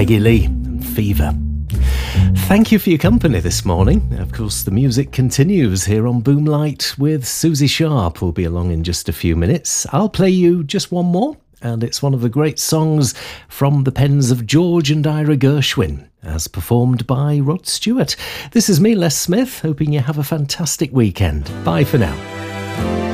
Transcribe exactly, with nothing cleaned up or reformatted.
Peggy Lee and Fever. Thank you for your company this morning. Of course, the music continues here on Boomlight with Susie Sharp, who'll be along in just a few minutes. I'll play you just one more, and it's one of the great songs from the pens of George and Ira Gershwin, as performed by Rod Stewart. This is me, Les Smith, hoping you have a fantastic weekend. Bye for now.